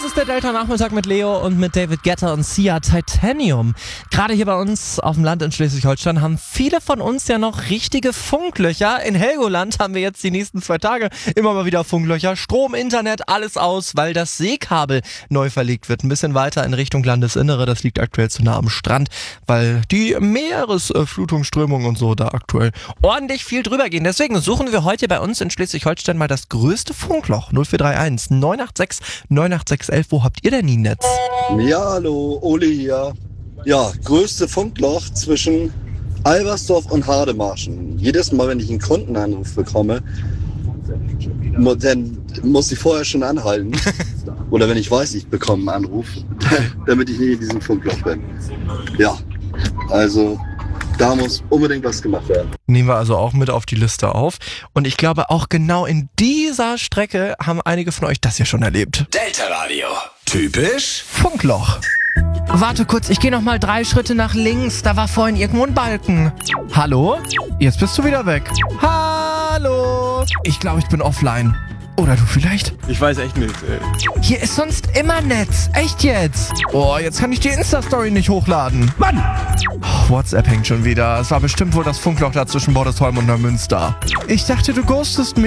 Das ist der Delta-Nachmittag mit Leo und mit David Guetta und Sia Titanium. Gerade hier bei uns auf dem Land in Schleswig-Holstein haben viele von uns ja noch richtige Funklöcher. In Helgoland haben wir jetzt die nächsten 2 Tage immer mal wieder Funklöcher. Strom, Internet, alles aus, weil das Seekabel neu verlegt wird. Ein bisschen weiter in Richtung Landesinnere. Das liegt aktuell zu nah am Strand, weil die Meeresflutungsströmungen und so da aktuell ordentlich viel drüber gehen. Deswegen suchen wir heute bei uns in Schleswig-Holstein mal das größte Funkloch. 0431 986 98611. Wo habt ihr denn nie Netz? Ja, hallo, Oli hier. Ja, größte Funkloch zwischen Albersdorf und Hademarschen. Jedes Mal, wenn ich einen Kundenanruf bekomme, dann muss ich vorher schon anhalten. Oder wenn ich weiß, ich bekomme einen Anruf, damit ich nicht in diesem Funkloch bin. Ja, also da muss unbedingt was gemacht werden. Nehmen wir also auch mit auf die Liste auf. Und ich glaube, auch genau in dieser Strecke haben einige von euch das ja schon erlebt. Delta Radio. Typisch Funkloch. Warte kurz, ich gehe noch mal 3 Schritte nach links. Da war vorhin irgendwo ein Balken. Hallo? Jetzt bist du wieder weg. Hallo? Ich glaube, ich bin offline. Oder du vielleicht? Ich weiß echt nicht, ey. Hier ist sonst immer Netz. Echt jetzt? Oh, jetzt kann ich die Insta-Story nicht hochladen. Mann! Oh, WhatsApp hängt schon wieder. Es war bestimmt wohl das Funkloch da zwischen Bordesholm und Neumünster. Ich dachte, du ghostest mich.